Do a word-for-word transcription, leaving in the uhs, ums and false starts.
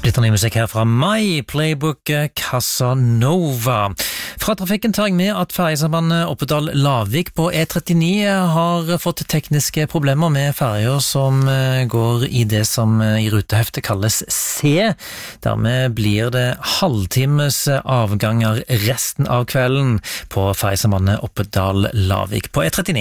Litt ny musikk her fra My Playbook Casanova. Fra trafikken tar jeg med at ferjesambandet Oppedal-Lavik på E trettini har fått tekniske problemer med ferjer som går i det som i ruteheftet kalles C. Dermed blir det halvtimes avganger resten av kvelden på ferjesambandet Oppedal-Lavik på E trettini.